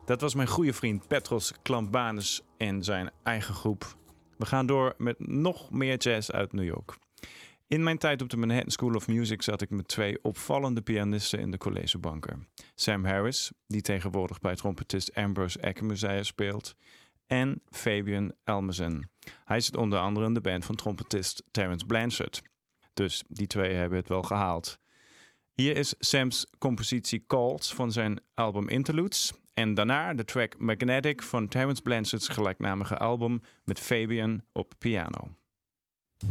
Dat was mijn goede vriend Petros Klambanus en zijn eigen groep. We gaan door met nog meer jazz uit New York. In mijn tijd op de Manhattan School of Music zat ik met 2 opvallende pianisten in de collegebanken. Sam Harris, die tegenwoordig bij trompetist Ambrose Akinmusire speelt, en Fabian Elmerson. Hij zit onder andere in de band van trompetist Terence Blanchard. Dus die 2 hebben het wel gehaald. Hier is Sam's compositie Calls van zijn album Interludes. En daarna de track Magnetic van Terence Blanchard's gelijknamige album met Fabian op piano.